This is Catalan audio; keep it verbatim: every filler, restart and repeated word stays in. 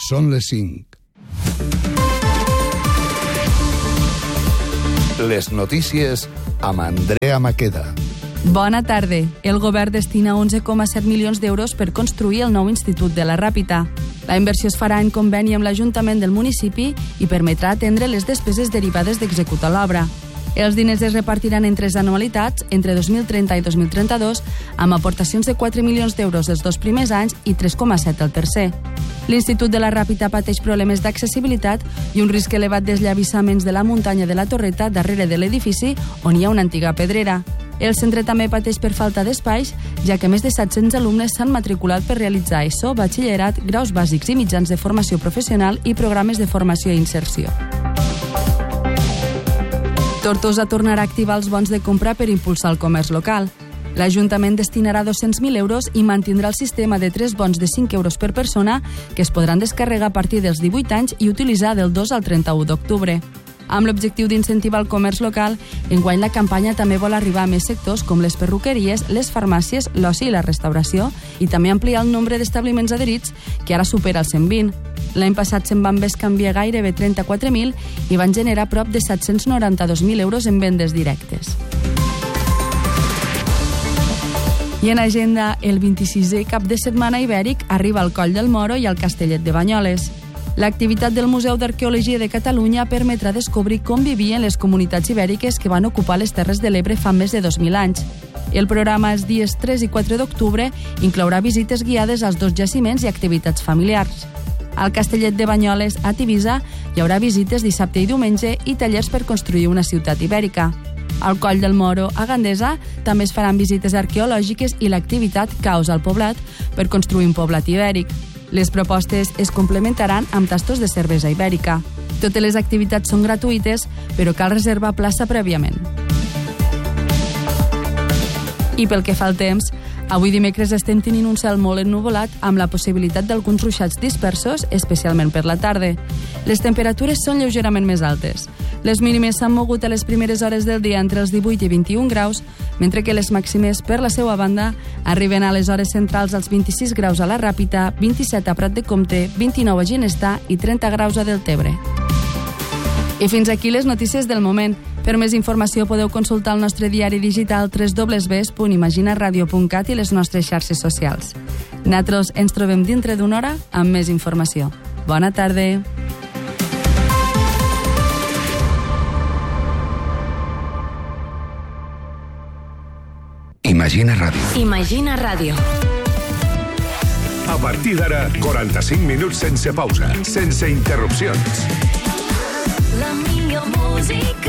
Són les cinc. Les notícies amb Andrea Maqueda. Bona tarda. El govern destina onze coma set milions d'euros per construir el nou Institut de la Ràpita. La inversió es farà en conveni amb l'Ajuntament del municipi i permetrà atendre les despeses derivades d'executar l'obra. Els diners es repartiran en tres anualitats, entre dos mil trenta i dos mil trenta-dos, amb aportacions de quatre milions d'euros els dos primers anys i tres coma set el tercer. L'Institut de la Ràpita pateix problemes d'accessibilitat i un risc elevat d'esllavassaments de la muntanya de la Torreta darrere de l'edifici on hi ha una antiga pedrera. El centre també pateix per falta d'espais, ja que més de set-cents alumnes s'han matriculat per realitzar ESO, batxillerat, graus bàsics i mitjans de formació professional i programes de formació i inserció. Tortosa tornarà a activar els bons de compra per impulsar el comerç local. L'Ajuntament destinarà dos-cents mil euros i mantindrà el sistema de tres bons de cinc euros per persona que es podran descarregar a partir dels divuit anys i utilitzar del dos al trenta-u d'octubre. Amb l'objectiu d'incentivar el comerç local, enguany la campanya també vol arribar a més sectors com les perruqueries, les farmàcies, l'oci i la restauració, i també ampliar el nombre d'establiments adherits, que ara supera els cent vint. L'any passat se'n van bescanviar gairebé trenta-quatre mil i van generar prop de set-cents noranta-dos mil euros en vendes directes. I en agenda, el vint-i-sisè cap de setmana ibèric arriba al Coll del Moro i al Castellet de Banyoles. L'activitat del Museu d'Arqueologia de Catalunya permetrà descobrir com vivien les comunitats ibèriques que van ocupar les Terres de l'Ebre fa més de dos mil anys. El programa els dies tres i quatre d'octubre inclourà visites guiades als dos jaciments i activitats familiars. Al Castellet de Banyoles, a Tivisa, hi haurà visites dissabte i diumenge i tallers per construir una ciutat ibèrica. Al Coll del Moro, a Gandesa, també es faran visites arqueològiques i l'activitat Caos al Poblat per construir un poblat ibèric. Les propostes es complementaran amb tastos de cervesa ibèrica. Totes les activitats són gratuïtes, però cal reservar plaça prèviament. I pel que fa al temps, avui dimecres estem tenint un cel molt ennuvolat amb la possibilitat d'alguns ruixats dispersos, especialment per la tarda. Les temperatures són lleugerament més altes. Les mínimes s'han mogut a les primeres hores del dia entre els divuit i vint-i-un graus, mentre que les màximes, per la seva banda, arriben a les hores centrals als vint-i-sis graus a la Ràpita, vint-i-set a Prat de Comte, vint-i-nou a Ginestar i trenta graus a Deltebre. I fins aquí les notícies del moment. Per més informació podeu consultar el nostre diari digital w w w punt imaginaradio punt cat i les nostres xarxes socials. Nosaltres ens trobem dintre d'una hora amb més informació. Bona tarda! Imagina Ràdio. Imagina Ràdio. A partir d'ara, quaranta-cinc minuts sense pausa, sense interrupcions. La millor música.